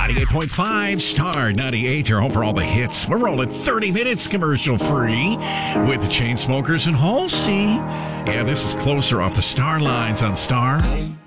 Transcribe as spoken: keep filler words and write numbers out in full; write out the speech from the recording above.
ninety-eight point five Star ninety-eight, your home for all the hits. We're rolling thirty minutes commercial free with the Chainsmokers and Halsey. Yeah, this is Closer off the Star Lines on Star.